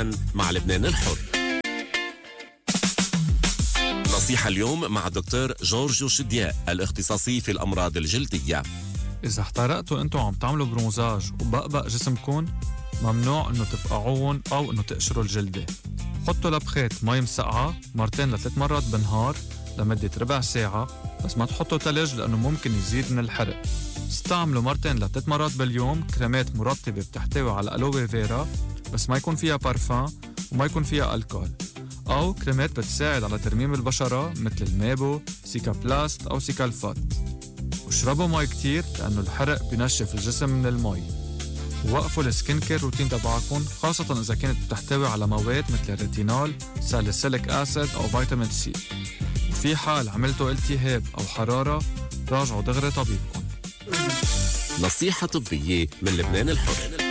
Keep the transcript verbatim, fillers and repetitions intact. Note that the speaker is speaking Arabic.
لبنان مع لبنان الحر. نصيحة اليوم مع الدكتور جورج شدياء الاختصاصي في الأمراض الجلدية. إذا احترقتوا أنتوا عم تعملوا برونزاج وبقبق جسمكم، ممنوع أنه تفقعوهم أو أنه تقشروا الجلدة. حطوا لبخات مي مسقعة مرتين لثلاث مرات بالنهار لمدة ربع ساعة، بس ما تحطوا تلج لأنه ممكن يزيد من الحرق. استعملوا مرتين لثلاث مرات باليوم كريمات مرطبة بتحتوي على ألوي فيرا بس ما يكون فيها بارفان وما يكون فيها الكول، أو كريمات بتساعد على ترميم البشرة مثل المابو، سيكا بلاست أو سيكالفات. واشربوا مي كتير لأنه الحرق بينشف الجسم من المي. ووقفوا السكين كير روتين تبعكم، خاصة إذا كانت بتحتوي على مواد مثل الريتينول، ساليسيليك أسيد أو فيتامين سي. وفي حال عملتوا التهاب أو حرارة، راجعوا دغري طبيبكم. نصيحة طبية من لبنان الحر.